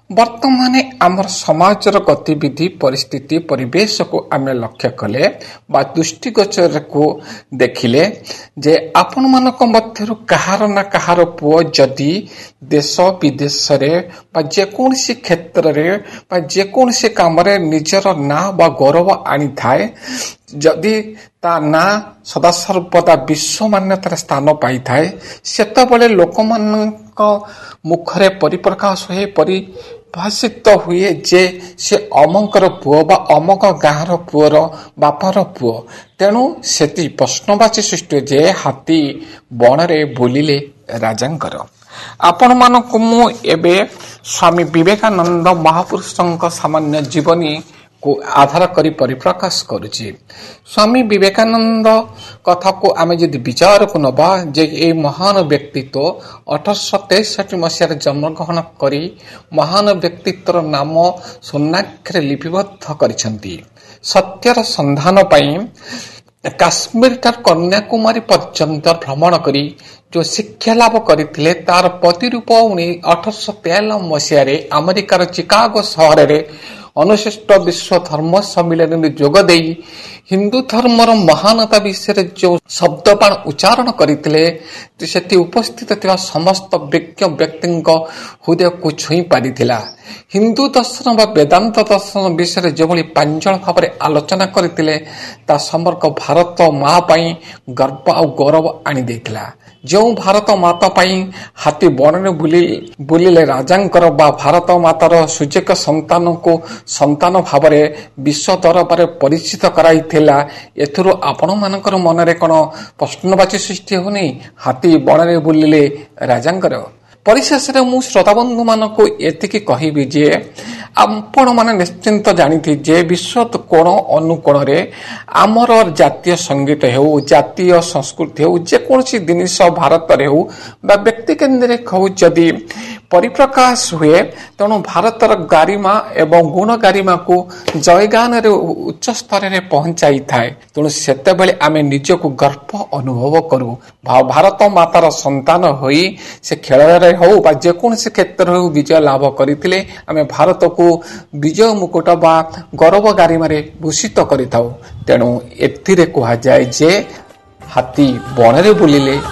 ବର୍ତ୍ତମାନ ଆମର ସମାଜର ଗତିବିଧି ପରିସ୍ଥିତି ପରିବେଶକୁ ଆମେ ଲକ୍ଷ୍ୟ କଲେ ବା ଦୃଷ୍ଟିଗୋଚରକୁ ଦେଖିଲେ ଯେ ଆପଣମାନଙ୍କ ମଧ୍ୟରୁ କାହାର ନା କାହାର ପୁଅ ଯଦି ଦେଶ ବିଦେଶରେ ବା ଯେକୌଣସି କ୍ଷେତ୍ରରେ ବା ଯେକୌଣସି କାମରେ ନିଜର ନାଁ ବା ଗୌରବ ଆଣିଥାଏ, ଯଦି ତା ନାଁ ସଦାସର୍ବଦା ବିଶ୍ୱ ମାନ୍ୟତାର ସ୍ଥାନ ପାଇଥାଏ, ସେତେବେଳେ ଲୋକମାନଙ୍କ ମୁଖରେ ପରିପ୍ରକାଶ ହୋଇ ପରିଭାଷିତ ହୁଏ ଯେ ସେ ଅମଙ୍କର ପୁଅ ବା ଅମକ ଗାଁର ପୁଅର ବାପାର ପୁଅ। ତେଣୁ ସେଠି ପ୍ରଶ୍ନବାଚୀ ସୃଷ୍ଟି ଯେ ହାତୀ ବଣରେ ବୁଲିଲେ ରାଜାଙ୍କର। ଆପଣମାନଙ୍କୁ ମୁଁ ଏବେ ସ୍ୱାମୀ ବିବେକାନନ୍ଦ ମହାପୁରୁଷଙ୍କ ସାମାନ୍ୟ ଜୀବନୀ ଆଧାର କରି ପରିପ୍ରକାଶ କରୁଛି। ସ୍ୱାମୀ ବିବେକାନନ୍ଦ କଥାକୁ ଆମେ ଯଦି ବିଚାରକୁ ନେବା ଯେ ଏହି ମହାନ ବ୍ୟକ୍ତିତ୍ୱ 1863 ମସିହାରେ ଜନ୍ମଗ୍ରହଣ କରି ମହାନ ବ୍ୟକ୍ତିତ୍ୱର ନାମ ସ୍ୱର୍ଣ୍ଣାକ୍ଷରେ ଲିପିବଦ୍ଧ କରିଛନ୍ତି। ସତ୍ୟର ସନ୍ଧାନ ପାଇଁ କାଶ୍ମୀରଠାରୁ କନ୍ୟାକୁମାରୀ ପର୍ଯ୍ୟନ୍ତ ଭ୍ରମଣ କରି ଯେଉଁ ଶିକ୍ଷା ଲାଭ କରିଥିଲେ ତାର ପ୍ରତିରୂପ 1893 ମସିହାରେ ଆମେରିକାର ଚିକାଗୋ ସହରରେ ଅନୁଷ୍ଠିତ ବିଶ୍ୱ ଧର୍ମ ସମ୍ମିଳନୀରେ ଯୋଗ ଦେଇ ହିନ୍ଦୁ ଧର୍ମର ମହାନତା ବିଷୟରେ ଯେଉଁ ଶବ୍ଦବାଣ ଉଚ୍ଚାରଣ କରିଥିଲେ ସେଠି ଉପସ୍ଥିତ ଥିବା ସମସ୍ତ ବିଜ୍ଞ ବ୍ୟକ୍ତିଙ୍କ ହୃଦୟକୁ ଛୁଇଁ ପାରିଥିଲା। ହିନ୍ଦୁ ଦର୍ଶନ ବା ବେଦାନ୍ତ ଦର୍ଶନ ବିଷୟରେ ଯେଭଳି ପ୍ରାଞ୍ଜଳ ଭାବରେ ଆଲୋଚନା କରିଥିଲେ ତା ସମଗ୍ର ଭାରତ ମା ପାଇଁ ଗର୍ବ ଆଉ ଗୌରବ ଆଣିଦେଇଥିଲା। ଯେଉଁ ଭାରତ ମାତା ପାଇଁ ହାତୀ ବଣରେ ବୁଲିଲେ ରାଜାଙ୍କର ବା ଭାରତ ମାତାର ସୁଯୋଗ ସନ୍ତାନକୁ ସନ୍ତାନ ଭାବରେ ବିଶ୍ୱ ଦରବାରରେ ପରିଚିତ କରାଇଥିଲା, ଏଥିରୁ ଆପଣମାନଙ୍କର ମନରେ କ'ଣ ପ୍ରଶ୍ନବାଚୀ ସୃଷ୍ଟି ହେଉନି? ହାତୀ ବଣରେ ବୁଲିଲେ ରାଜାଙ୍କର। ପରିଶେଷରେ ମୁଁ ଶ୍ରୋତାବନ୍ଧୁମାନଙ୍କୁ ଏତିକି କହିବି ଯେ ଆପଣମାନେ ନିଶ୍ଚିନ୍ତ ଜାଣିଥିବେ ଯେ ବିଶ୍ୱ କୋଣ ଅନୁକୋଣରେ ଆମର ଜାତୀୟ ସଙ୍ଗୀତ ହେଉ, ଜାତୀୟ ସଂସ୍କୃତି ହେଉ, ଯେକୌଣସି ଜିନିଷ ଭାରତରେ ହେଉ ବା ବ୍ୟକ୍ତିକେନ୍ଦ୍ରିକ ହେଉ ଯଦି ପରିପ୍ରକାଶ ହୁଏ, ତେଣୁ ଭାରତର ଗାରିମା ଏବଂ ଗୁଣ ଗାରିମାକୁ ଜୟଗାନରେ ଉଚ୍ଚ ସ୍ତରରେ ପହଞ୍ଚାଇଥାଏ। ତେଣୁ ସେତେବେଳେ ଆମେ ନିଜକୁ ଗର୍ବ ଅନୁଭବ କରୁ। ଭାରତ ମାତାର ସନ୍ତାନ ହୋଇ ସେ ଖେଳରେ ହେଉ ବା ଯେକୌଣସି କ୍ଷେତ୍ରରେ ହେଉ ବିଜୟ ଲାଭ କରିଥିଲେ ଆମେ ଭାରତକୁ ବିଜୟ ମୁକୁଟ ବା ଗୌରବ ଗାରିମାରେ ଭୂଷିତ କରିଥାଉ। ତେଣୁ ଏଥିରେ କୁହାଯାଏ ଯେ ହାତୀ ବଣରେ ବୁଲିଲେ